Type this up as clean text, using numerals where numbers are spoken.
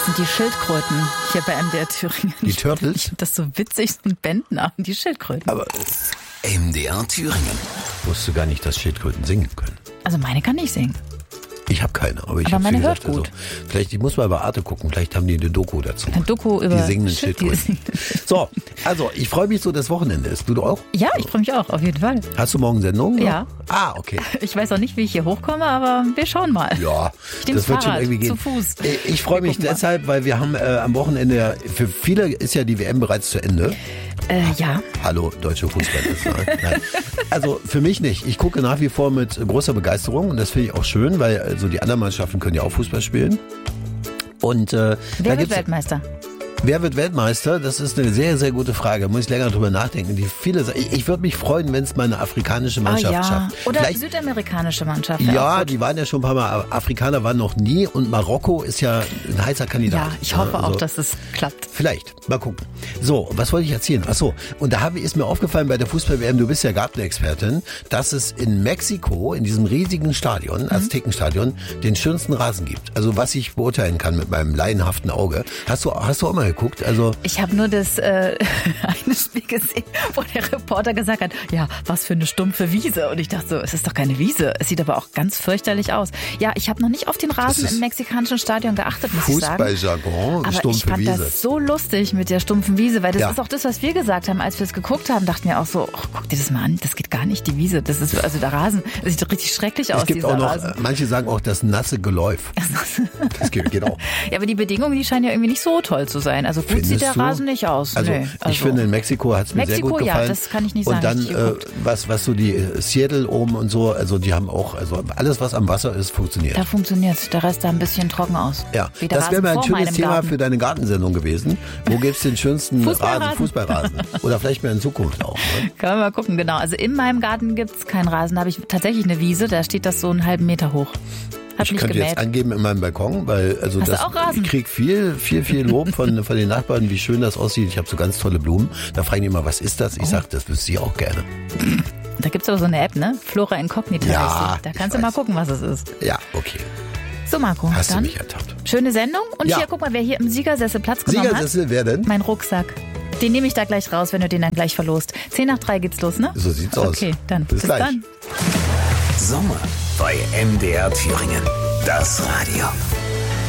Das sind die Schildkröten hier bei MDR Thüringen. Die Turtles? Ich finde das so witzig, so ein Bandnamen, die Schildkröten. Aber MDR Thüringen. wusste gar nicht, dass Schildkröten singen können. Also meine kann nicht singen. Ich habe keine, aber ich Aber habe meine gesagt, hört gut. Also, vielleicht, ich muss mal bei Arte gucken, vielleicht haben die eine Doku dazu. Eine Doku über die singenden Schildkröten. So, also ich freue mich so, das Wochenende ist. Du auch? Ja, ich freue mich auch, auf jeden Fall. Hast du morgen Sendung? Ja. Ah, okay. Ich weiß auch nicht, wie ich hier hochkomme, aber wir schauen mal. Ja, Ich nehme das wird schon Fahrrad, irgendwie gehen. zu Fuß. Ich freue mich gucken mal. deshalb, weil wir haben am Wochenende, für viele ist ja die WM bereits zu Ende. Ja. Hallo, deutsche Fußballnationalen. Nein. Also für mich nicht. Ich gucke nach wie vor mit großer Begeisterung und das finde ich auch schön, weil also die anderen Mannschaften können ja auch Fußball spielen. Und Wer da wird gibt's, Weltmeister? wer wird Weltmeister? Das ist eine sehr, sehr gute Frage. Da muss ich länger drüber nachdenken. Ich würde mich freuen, wenn es mal eine afrikanische Mannschaft schafft. Oder Vielleicht, südamerikanische Mannschaft. ja, die waren ja schon ein paar Mal. Afrikaner waren noch nie und Marokko ist ja ein heißer Kandidat. Ja, ich hoffe Also, auch, dass es klappt. Vielleicht. Mal gucken. So, was wollte ich erzählen? Ach so, und da ist mir aufgefallen bei der Fußball-WM, du bist ja Gartenexpertin, dass es in Mexiko, in diesem riesigen Stadion, Aztekenstadion, den schönsten Rasen gibt. Also was ich beurteilen kann mit meinem laienhaften Auge. Hast du auch mal geguckt? Also Ich habe nur das eine Spiel gesehen, wo der Reporter gesagt hat, ja, was für eine stumpfe Wiese. Und ich dachte so, es ist doch keine Wiese. Es sieht aber auch ganz fürchterlich aus. Ja, ich habe noch nicht auf den Rasen im mexikanischen Stadion geachtet, muss ich sagen. Fußballjargon, Aber stumpfe ich fand Wiese. das so lustig mit der stumpfen Wiese, weil das Ja. ist auch das, was wir gesagt haben, als wir es geguckt haben, dachten wir auch so, oh, guck dir das mal an, das geht gar nicht, die Wiese. Das ist, also der Rasen, das sieht doch richtig schrecklich aus, Es gibt dieser auch noch, Rasen. manche sagen auch das nasse Geläuf. Das geht auch. Ja, aber die Bedingungen, die scheinen ja irgendwie nicht so toll zu sein. Also gut Findest sieht der du? Rasen nicht aus. Also, Nee, ich finde, in Mexiko hat es mir sehr Mexiko, gut gefallen. ja, das kann ich nicht und sagen, dann, ich geguckt. was so die Seattle oben und so, also die haben auch, also alles, was am Wasser ist, funktioniert. Da funktioniert's. Der Rest sah ein bisschen trocken aus. Ja, Wie der das wäre Rasen mal ein vor schönes meinem Thema Garten. für deine Gartensendung gewesen. Wo gibt's den schönsten Fußballrasen. Fußballrasen? Oder vielleicht mal in Zukunft auch. Ne? Können wir mal gucken, genau. Also in meinem Garten gibt's keinen Rasen. Da habe ich tatsächlich eine Wiese, da steht das so einen halben Meter hoch. Hat Ich nicht könnte gemäht. jetzt angeben in meinem Balkon, weil also Hast du das, auch Rasen? ich krieg viel Lob von den Nachbarn, wie schön das aussieht. Ich habe so ganz tolle Blumen. Da fragen die immer, was ist das? Ich sag, das wüsste ich auch gerne. Da gibt's aber so eine App, ne? Flora Incognita Ja, heißt die. Da ich kannst du mal weiß. gucken, was es ist. Ja, okay. So, Marco, Hast du dann mich ertappt. schöne Sendung. Und Ja. hier, guck mal, wer hier im Siegersessel Platz genommen Siegersessel, wer denn? hat. Mein Rucksack. Den nehme ich da gleich raus, wenn du den dann gleich verlost. 2:10 geht's los, ne? So sieht's aus. Okay, dann Bis bis gleich. dann. Sommer bei MDR Thüringen. Das Radio.